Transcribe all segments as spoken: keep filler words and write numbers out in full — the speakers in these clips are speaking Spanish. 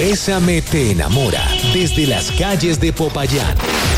Bésame te enamora, desde las calles de Popayán.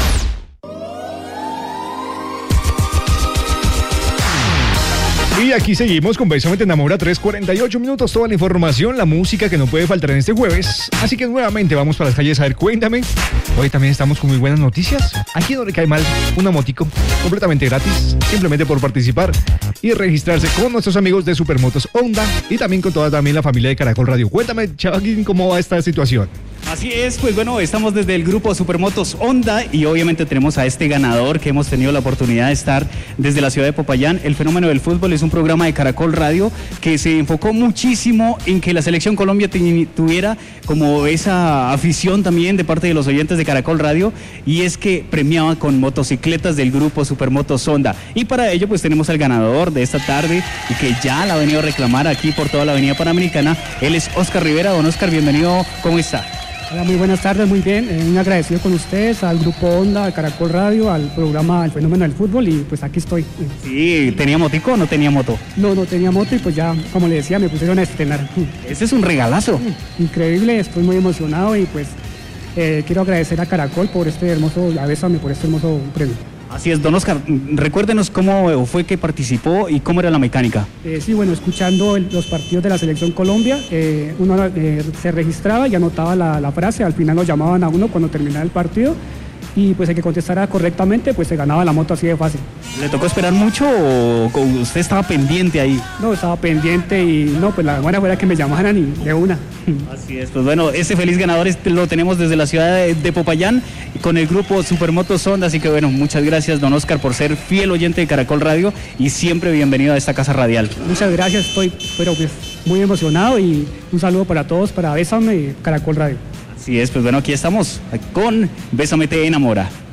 Y aquí seguimos con Bésame te enamora, tres cuarenta y ocho minutos, toda la información, la música que no puede faltar en este jueves. Así que nuevamente vamos para las calles a ver, cuéntame. Hoy también estamos con muy buenas noticias. Aquí no le cae mal una motico completamente gratis, simplemente por participar y registrarse con nuestros amigos de Supermotos Honda y también con toda también la familia de Caracol Radio. Cuéntame, Chavín, ¿cómo va esta situación? Así es, pues bueno, estamos desde el grupo Supermotos Honda y obviamente tenemos a este ganador que hemos tenido la oportunidad de estar desde la ciudad de Popayán. El Fenómeno del Fútbol es un programa de Caracol Radio que se enfocó muchísimo en que la Selección Colombia tuviera como esa afición también de parte de los oyentes de Caracol Radio, y es que premiaba con motocicletas del grupo Supermotos Honda. Y para ello pues tenemos al ganador de esta tarde y que ya la ha venido a reclamar aquí por toda la avenida Panamericana. Él es Oscar Rivera. Don Oscar, bienvenido, ¿cómo está? Hola, muy buenas tardes, muy bien, eh, muy agradecido con ustedes, al Grupo Honda, al Caracol Radio, al programa El Fenómeno del Fútbol, y pues aquí estoy. Sí, ¿tenía motico o no tenía moto? No, no tenía moto y pues ya, como le decía, me pusieron a estrenar. Ese es un regalazo. Increíble, estoy muy emocionado y pues eh, quiero agradecer a Caracol por este hermoso, a Bésame por este hermoso premio. Así es, don Oscar, recuérdenos cómo fue que participó y cómo era la mecánica. Eh, sí, bueno, escuchando el, los partidos de la Selección Colombia, eh, uno eh, se registraba y anotaba la, la frase, al final lo llamaban a uno cuando terminaba el partido, y pues el que contestara correctamente, pues se ganaba la moto así de fácil. ¿Le tocó esperar mucho o usted estaba pendiente ahí? No, estaba pendiente y no, pues la buena fuera que me llamaran y de una. Así es, pues bueno, ese feliz ganador este lo tenemos desde la ciudad de, de Popayán con el grupo Supermotos Honda, así que bueno, muchas gracias, don Oscar, por ser fiel oyente de Caracol Radio y siempre bienvenido a esta casa radial. Muchas gracias, estoy pero pues muy emocionado y un saludo para todos, para Bésame y Caracol Radio. Así es, pues bueno, aquí estamos con Bésame te enamora.